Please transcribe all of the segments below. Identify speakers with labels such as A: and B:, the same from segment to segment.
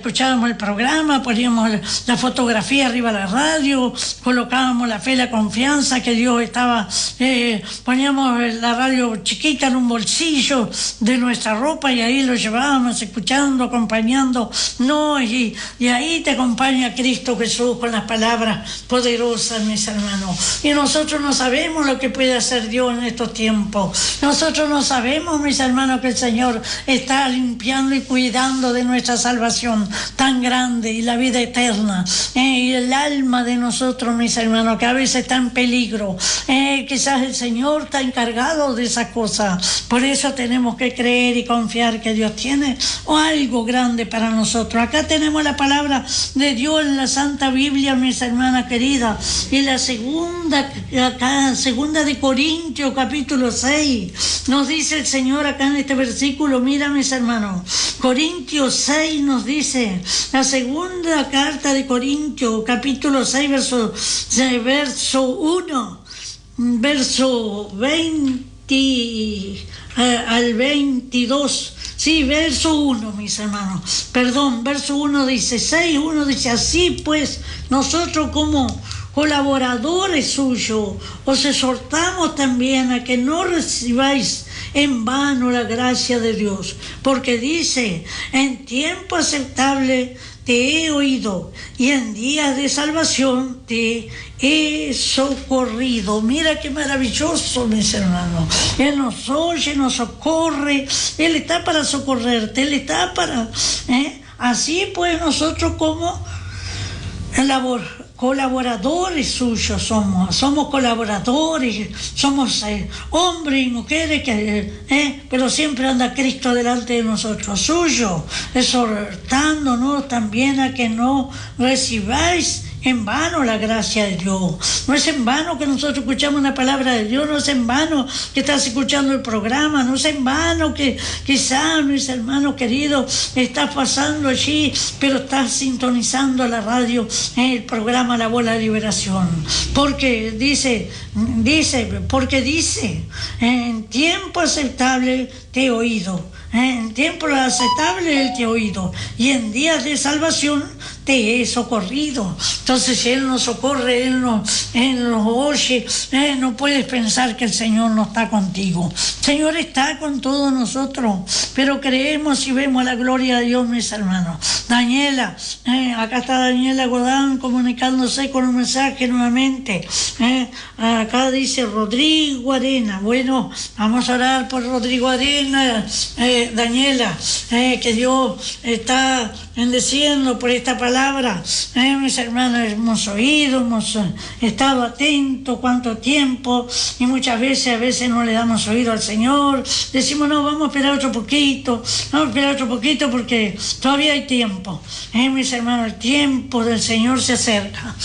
A: escuchábamos el programa, poníamos la fotografía arriba de la radio, colocábamos la fe y la confianza que Dios estaba, poníamos la radio chiquita en un bolsillo de nuestra ropa y ahí lo llevábamos escuchando, acompañando. No, y ahí te acompaña Cristo Jesús con las palabras poderosas, mis hermanos. Y nosotros no sabemos lo que puede hacer Dios en estos tiempos. Nosotros no sabemos, mis hermanos, que el Señor está limpiando y cuidando de nuestra salvación tan grande y la vida eterna. Y el alma de nosotros, mis hermanos, que a veces está en peligro. Quizás el Señor está encargado de esas cosas. Por eso tenemos que creer y confiar que Dios tiene algo grande para nosotros. Acá tenemos la palabra de Dios en la Santa Biblia, mis hermanas queridas. Y la segunda de Corintios, capítulo 6, nos dice el Señor acá en este versículo. Mira, mis hermanos, Corintios 6 nos dice, la segunda carta de Corintios, capítulo 6, verso 1, verso 20 al 22. Sí, verso 1, mis hermanos. Perdón, verso 1 dice, 6:1 dice, así pues, nosotros como colaboradores suyos, os exhortamos también a que no recibáis en vano la gracia de Dios, porque dice, en tiempo aceptable te he oído y en días de salvación te he socorrido. Mira qué maravilloso, mis hermanos. Él nos oye, nos socorre, Él está para socorrerte, Él está para... Así pues nosotros como colaboradores suyos somos colaboradores, somos hombres y mujeres pero siempre anda Cristo delante de nosotros, suyo, exhortándonos también a que no recibáis en vano la gracia de Dios. No es en vano que nosotros escuchamos una palabra de Dios, no es en vano que estás escuchando el programa, no es en vano que quizás, mis hermanos queridos, estás pasando allí, pero estás sintonizando la radio, el programa La Voz de la Liberación. Porque dice, en tiempo aceptable te he oído. En tiempo aceptable Él te ha oído y en días de salvación te he socorrido. Entonces, si Él nos socorre, Él nos oye, no puedes pensar que el Señor no está contigo. El Señor está con todos nosotros, pero creemos y vemos la gloria de Dios, mis hermanos. Daniela, acá está Daniela Godán comunicándose con un mensaje nuevamente. Acá dice Rodrigo Arena. Bueno, vamos a orar por Rodrigo Arena. Daniela, que Dios está bendeciendo por esta palabra. Mis hermanos, hemos oído, hemos estado atentos cuánto tiempo y muchas veces no le damos oído al Señor. Decimos, no, vamos a esperar otro poquito porque todavía hay tiempo. Mis hermanos, el tiempo del Señor se acerca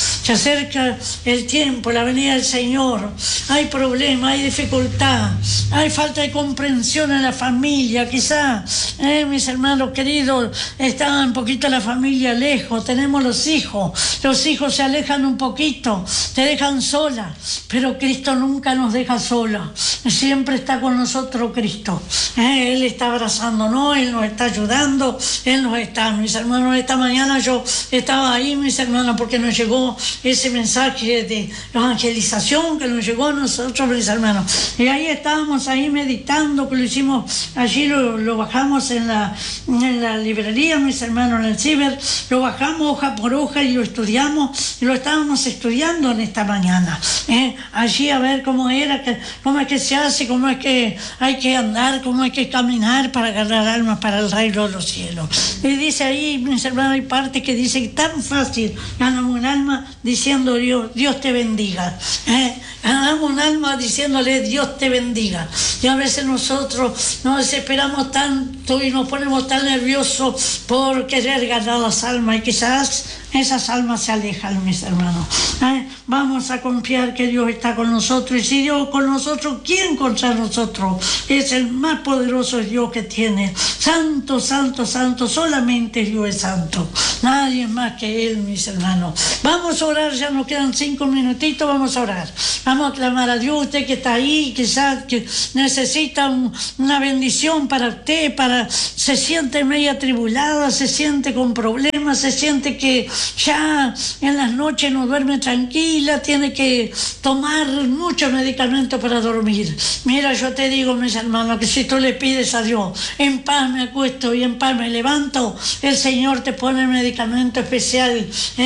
A: el tiempo, la venida del Señor. Hay problemas, hay dificultad, hay falta de comprensión en la familia. Quizás, mis hermanos queridos, está un poquito la familia lejos, tenemos los hijos se alejan un poquito, te dejan sola, pero Cristo nunca nos deja sola, siempre está con nosotros Cristo. Él está abrazándonos, Él nos está ayudando, Él nos está, mis hermanos. Esta mañana yo estaba ahí, mis hermanos, porque nos llegó ese mensaje de evangelización que nos llegó a nosotros, mis hermanos, y ahí estábamos ahí meditando, que lo hicimos allí, lo bajamos en la librería, mis hermanos, en el ciber, lo bajamos hoja por hoja y lo estudiamos, y lo estábamos estudiando en esta mañana, allí a ver cómo es que se hace, cómo es que hay que andar, cómo hay que caminar para ganar almas para el reino de los cielos. Y dice ahí, mis hermanos, hay parte que dice tan fácil, ganamos un alma diciendo Dios te bendiga, ganamos un alma diciéndole Dios te bendiga. Y a veces nosotros nos desesperamos tanto y nos ponemos tan nerviosos por querer ganar las almas, y quizás esas almas se alejan, mis hermanos. vamos a confiar que Dios está con nosotros. Y si Dios con nosotros, ¿quién contra nosotros? Es el más poderoso Dios que tiene. Santo, santo, santo, solamente Dios es santo. Nadie más que Él, mis hermanos. Vamos a orar, ya nos quedan 5 minutitos, vamos a orar. Vamos a clamar a Dios, usted que está ahí, quizás que necesita una bendición para usted, se siente media atribulada, se siente con problemas, se siente que ya en las noches no duerme tranquila, tiene que tomar muchos medicamentos para dormir. Mira, yo te digo, mis hermanos, que si tú le pides a Dios, en paz me acuesto y en paz me levanto, el Señor te pone el medicamento especial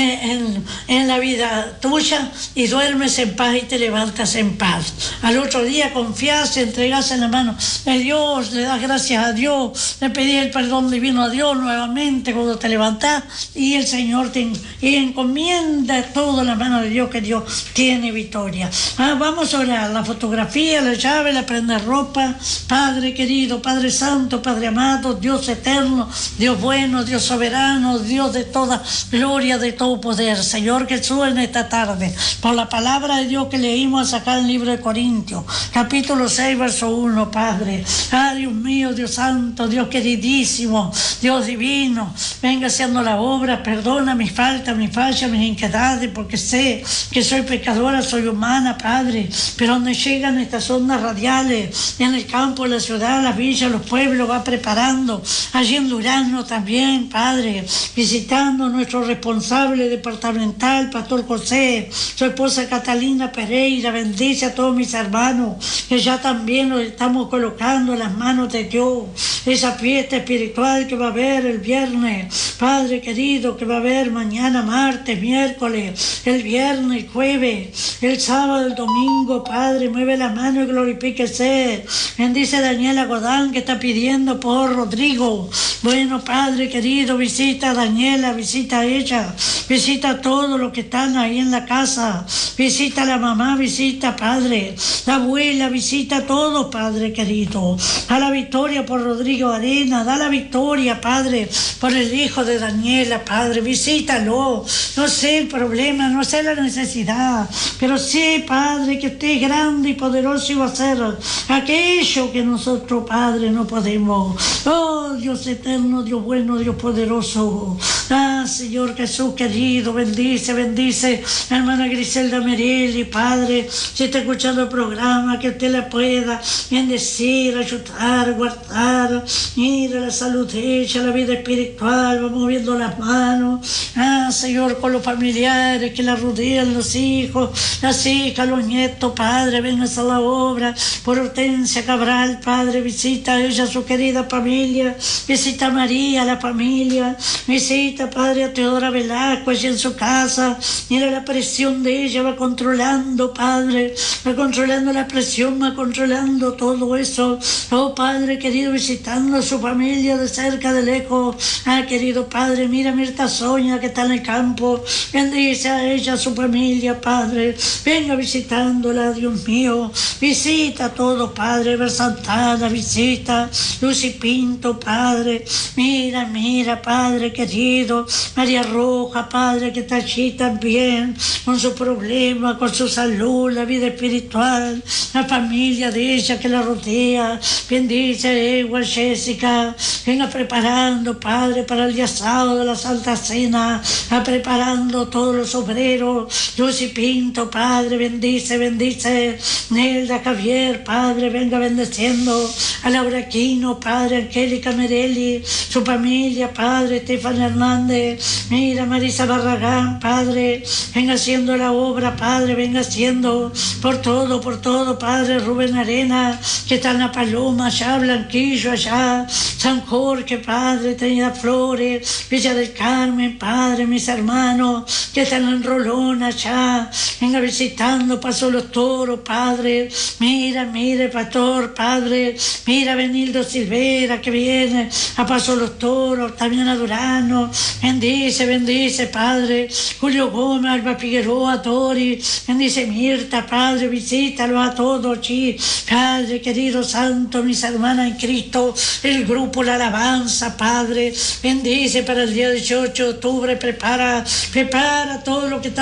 A: en la vida tuya y duermes en paz y te levantas en paz. Al otro día confías, entregas en la mano de Dios, le das gracias a Dios, le pedís el perdón divino a Dios nuevamente cuando te levantás y el Señor te encomienda todo en la mano de Dios, que Dios tiene victoria. Vamos a orar. La fotografía, la llave, la prenda de ropa. Padre querido, Padre santo, Padre amado, Dios eterno, Dios bueno, Dios soberano, Dios de toda gloria, de todo poder. Señor Jesús, en esta tarde, por la palabra de Dios que leímos acá en el libro de Corintios, capítulo 6, verso 1, Padre. Dios mío, Dios santo, Dios queridísimo, Dios divino, venga haciendo la obra, perdona mis faltas, mis fallas, mis inquietudes, porque sé que soy pecadora, soy humana, Padre, pero donde llegan estas ondas radiales, en el campo, en la ciudad, las villas, los pueblos, va preparando, allí en Durazno también, Padre, visitando a nuestro responsable departamental, Pastor José, su esposa Catalina Pereira, bendice a todos mis hermanos, que ya también los estamos colocando en las manos de Dios, esa fiesta espiritual que va a haber el viernes, Padre querido, que va a haber mañana, martes, miércoles, el viernes, el jueves, el sábado, el domingo, Padre, mueve la mano y glorifíquese. Bendice a Daniela Godán, que está pidiendo por Rodrigo. Bueno, Padre querido, visita a Daniela, visita a ella, visita a todos los que están ahí en la casa, visita a la mamá, visita, Padre, la abuela, visita a todos, Padre querido. Da la victoria por Rodrigo Arena, da la victoria, Padre, por el hijo de Daniela, Padre, visítalo. No sé el problema, no sé la necesidad, pero sé, Padre, que usted es grande y poderoso y va a hacer aquello que nosotros, Padre, no podemos. Oh, Dios eterno, Dios bueno, Dios poderoso. Señor Jesús querido, bendice, bendice a hermana Griselda Merelli, Padre, si está escuchando el programa, que usted la pueda bendecir, ayudar, guardar. Mira la salud de ella, la vida espiritual, va moviendo las manos. Señor, con los familiares que la rodean, los hijos, las hijas, los nietos, Padre, vengas a la obra. Por Hortensia Cabral, Padre, visita a ella, su querida familia, visita a María, la familia, visita, Padre, a Teodora Velasco, allí en su casa. Mira la presión de ella, va controlando, Padre, va controlando la presión, va controlando todo eso. Oh, Padre querido, visitando a su familia de cerca, de lejos. Querido Padre, mira a Mirta Soña, que está en el campo, bendice a ella, a su familia, Padre, venga visitándola, Dios mío, visita a todos, Padre, Ver Santana, visita Lucy Pinto, Padre, mira, mira, Padre querido, María Roja, Padre, que está allí también, con su problema, con su salud, la vida espiritual, la familia de ella que la rodea, bendice a Eva, Jessica, venga preparando, Padre, para el día sábado de la Santa Cena, preparando todos los obreros, Lucy Pinto, Padre, bendice, bendice, Nelda Javier, Padre, venga bendeciendo a Laura Quino, Padre, Angélica Merelli, su familia, Padre, Estefan Hernández, mira Marisa Barragán, Padre, venga haciendo la obra, Padre, venga haciendo por todo, Padre, Rubén Arena, que está en La Paloma, allá, Blanquillo, allá, San Jorge, Padre, Trinidad Flores, Villa del Carmen, Padre, mis hermanos, que están en Rolón, allá, venga visitando, Paso los Toros, Padre, mira, mire, Pastor, Padre, mira Benildo Silvera, que viene a Paso los Toros, también a Durano, bendice, bendice, Padre, Julio Gómez, Alba Figueroa, Tori, bendice Mirta, Padre, visítalo a todos allí, Padre querido santo, mis hermanas en Cristo, el grupo La Alabanza, Padre, bendice para el día 18 de octubre, prepara todo lo que estamos queriendo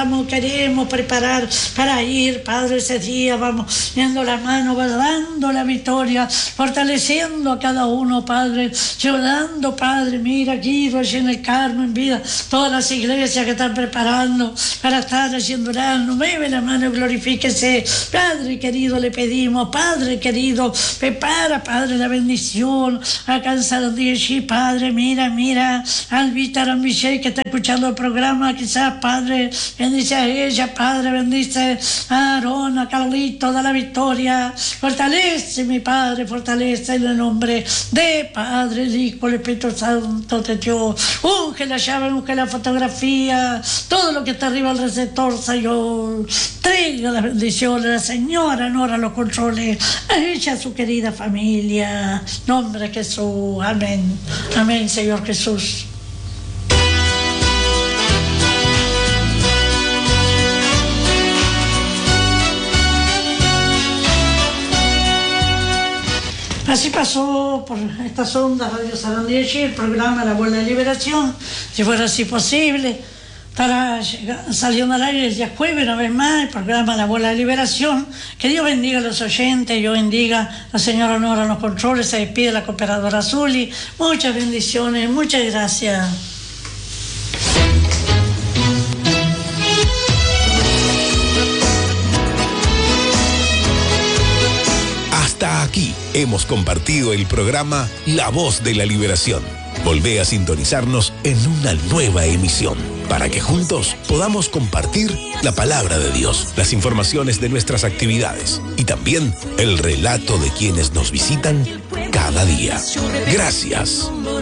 A: queremos preparar para ir, Padre, ese día. Vamos viendo la mano, va dando la victoria, fortaleciendo a cada uno, Padre, llorando, Padre. Mira, Guido, allí en el Carmen, vida, todas las iglesias que están preparando para estar allí en Durán. Mueve la mano y glorifíquese. Padre querido, le pedimos, Padre querido, prepara, Padre, la bendición. Alcanza los días, Padre, mira, Albita Ramillé, que está escuchando el programa, quizás, Padre, bendice a ella, Padre, bendice a Aarón, a Carlito, da la victoria. Fortalece, mi Padre, fortalece en el nombre de Padre, el Hijo, el Espíritu Santo de Dios. Unge la llave, unge la fotografía, todo lo que está arriba del receptor, Señor. Traiga la bendición a la señora Nora, los controles, a ella, a su querida familia. Nombre de Jesús, amén. Amén, Señor Jesús. Así pasó por estas ondas Radio Sarandí, el programa La Voz de la Liberación. Si fuera así posible, estará saliendo al aire el día jueves, una vez más, el programa La Voz de la Liberación. Que Dios bendiga a los oyentes, Dios bendiga a la señora Nora en los controles, se despide la cooperadora Zuli. Muchas bendiciones, muchas gracias.
B: Hasta aquí hemos compartido el programa La Voz de la Liberación. Volvé a sintonizarnos en una nueva emisión para que juntos podamos compartir la palabra de Dios, las informaciones de nuestras actividades y también el relato de quienes nos visitan cada día. Gracias.